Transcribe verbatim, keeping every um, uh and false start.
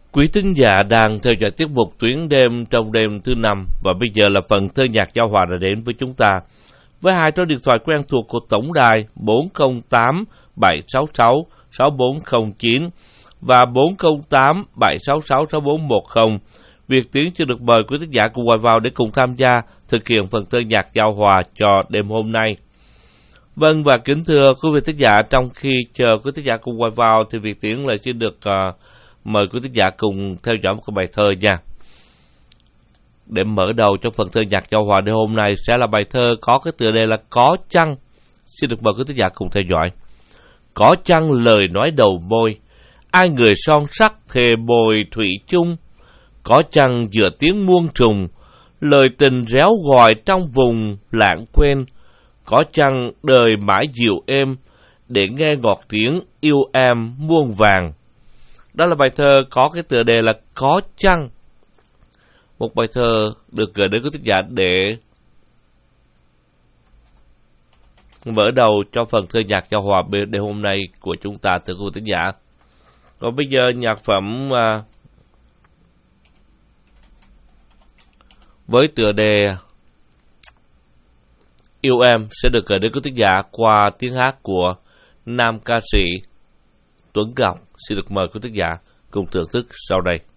Quý thính giả đang theo dõi tiết mục Tuyến Đêm trong đêm thứ năm, và bây giờ là phần thơ nhạc giao hòa đã đến với chúng ta. Với hai số điện thoại quen thuộc của tổng đài bốn không tám bảy sáu sáu sáu bốn không chín và bốn không tám bảy sáu sáu sáu bốn một không, Việt Tiến chưa được mời quý thính giả cùng gọi vào để cùng tham gia thực hiện phần thơ nhạc giao hòa cho đêm hôm nay. Vâng, và kính thưa quý vị thính giả, trong khi chờ quý thính giả cùng gọi vào thì Việt Tiến lại xin được uh, mời quý thính giả cùng theo dõi một cái bài thơ nha. Để mở đầu cho phần thơ nhạc giao hòa đêm hôm nay sẽ là bài thơ có cái tựa đề là Có Chăng. Xin được mời quý thính giả cùng theo dõi. Có chăng lời nói đầu môi, ai người son sắc thề bồi thủy chung. Có chăng giữa tiếng muôn trùng, lời tình réo gọi trong vùng lãng quên. Có chăng đời mãi dịu êm, để nghe ngọt tiếng yêu em muôn vàng. Đó là bài thơ có cái tựa đề là Có Chăng. Một bài thơ được gửi đến quý thính giả để mở đầu cho phần thơ nhạc giao hòa đêm hôm nay của chúng ta, thưa quý thính giả. Còn bây giờ nhạc phẩm uh, với tựa đề Yêu Em sẽ được gửi đến quý thính giả qua tiếng hát của nam ca sĩ Tuấn Ngọc. Xin được mời quý thính giả cùng thưởng thức sau đây.